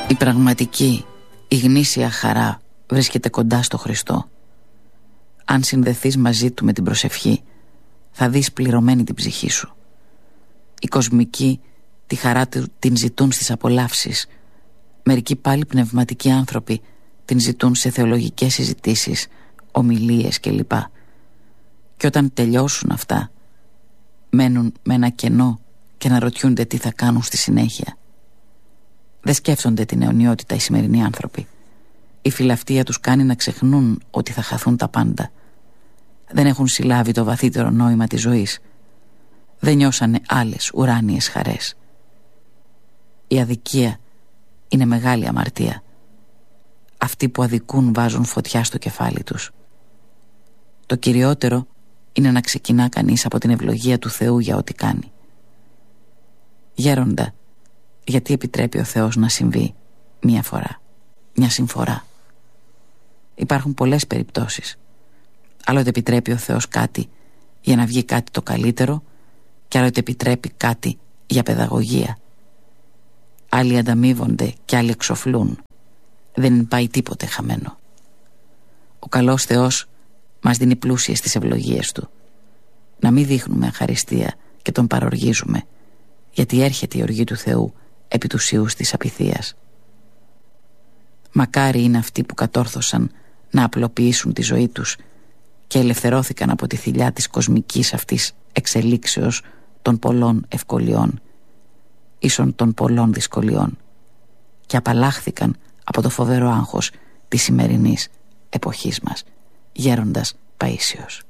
Η πραγματική, η γνήσια χαρά βρίσκεται κοντά στο Χριστό. Αν συνδεθείς μαζί Του με την προσευχή, θα δεις πληρωμένη την ψυχή σου. Οι κοσμικοί τη χαρά Του την ζητούν στις απολαύσεις. Μερικοί πάλι πνευματικοί άνθρωποι την ζητούν σε θεολογικές συζητήσεις, ομιλίες κλπ. Και όταν τελειώσουν αυτά, μένουν με ένα κενό και αναρωτιούνται τι θα κάνουν στη συνέχεια. Δεν σκέφτονται την αιωνιότητα οι σημερινοί άνθρωποι. Η φιλαυτία τους κάνει να ξεχνούν ότι θα χαθούν τα πάντα. Δεν έχουν συλλάβει το βαθύτερο νόημα της ζωής. Δεν νιώσανε άλλες ουράνιες χαρές. Η αδικία είναι μεγάλη αμαρτία. Αυτοί που αδικούν βάζουν φωτιά στο κεφάλι τους. Το κυριότερο είναι να ξεκινά κανείς από την ευλογία του Θεού για ό,τι κάνει. Γέροντα, γιατί επιτρέπει ο Θεός να συμβεί μία φορά, μια συμφορά? Υπάρχουν πολλές περιπτώσεις. Άλλοτε επιτρέπει ο Θεός κάτι για να βγει κάτι το καλύτερο, και άλλοτε επιτρέπει κάτι για παιδαγωγία. Άλλοι ανταμείβονται και άλλοι εξοφλούν. Δεν πάει τίποτε χαμένο. Ο καλός Θεός μας δίνει πλούσιες τις ευλογίες Του. Να μην δείχνουμε αχαριστία και Τον παροργίζουμε, γιατί έρχεται η οργή του Θεού επί τους ιούς της απειθίας. Μακάρι είναι αυτοί που κατόρθωσαν να απλοποιήσουν τη ζωή τους και ελευθερώθηκαν από τη θηλιά της κοσμικής αυτής εξελίξεως των πολλών ευκολιών, ίσον των πολλών δυσκολιών, και απαλλάχθηκαν από το φοβερό άγχος της σημερινής εποχής μας. Γέροντας Παΐσιος.